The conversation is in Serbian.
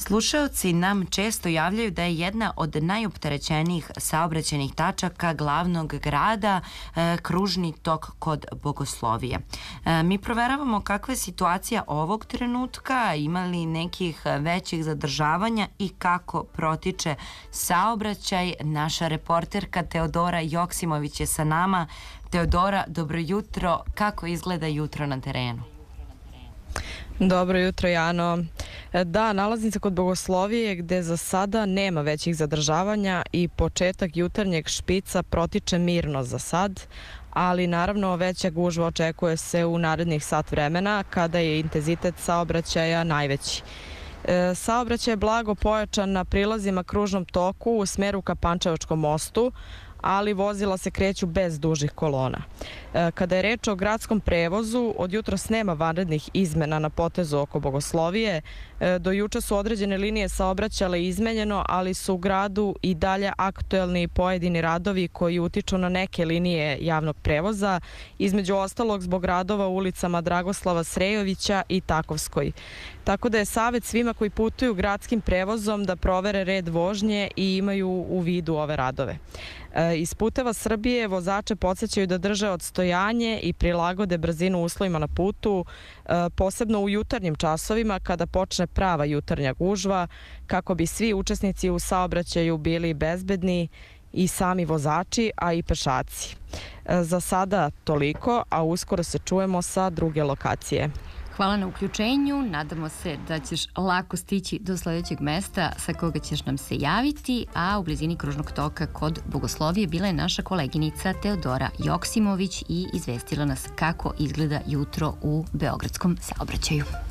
Slušaoci nam često javljaju da je jedna od najopterećenijih saobraćajnih tačaka glavnog grada kružni tok kod Bogoslovije. Mi proveravamo kakva je situacija ovog trenutka, ima li nekih većih zadržavanja i kako protiče saobraćaj. Naša reporterka Teodora Joksimović je sa nama. Teodora, dobro jutro. Kako izgleda jutro na terenu? Dobro jutro, Jano. Da, nalazim se kod Bogoslovije gde za sada nema većih zadržavanja i početak jutarnjeg špica protiče mirno za sad, ali naravno veća gužva očekuje se u narednih sat vremena kada je intenzitet saobraćaja najveći. Saobraćaj je blago pojačan na prilazima kružnom toku u smeru ka Pančevačkom mostu, ali vozila se kreću bez dužih kolona. Kada je reč o gradskom prevozu, od jutros nema vanrednih izmena na potezu oko Bogoslovije. Do juče su određene linije saobraćale izmenjeno, ali su u gradu i dalje aktuelni pojedini radovi koji utiču na neke linije javnog prevoza, između ostalog zbog radova u ulicama Dragoslava Srejovića i Takovskoj. Tako da je savjet svima koji putuju gradskim prevozom da provere red vožnje i imaju u vidu ove radove. Iz Puteva Srbije vozače podsjećaju da drže odstojanje i prilagode brzinu uslovima na putu, posebno u jutarnjim časovima kada počne prava jutarnja gužva, kako bi svi učesnici u saobraćaju bili bezbedni i sami vozači, a i pešaci. Za sada toliko, a uskoro se čujemo sa druge lokacije. Hvala na uključenju, nadamo se da ćeš lako stići do sledećeg mesta sa koga ćeš nam se javiti, a u blizini kružnog toka kod Bogoslovije bila je naša koleginica Teodora Joksimović i izvestila nas kako izgleda jutro u beogradskom saobraćaju.